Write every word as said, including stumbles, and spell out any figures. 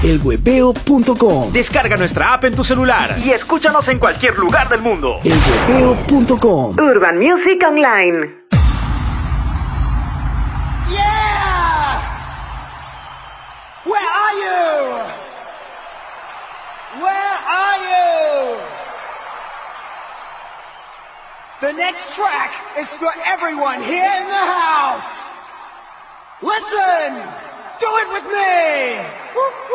el webeo punto com. Descarga nuestra app en tu celular y escúchanos en cualquier lugar del mundo. el webeo punto com. Urban Music Online. Yeah! Where are you? Where are you? The next track is for everyone here in the house. Listen! Do it with me!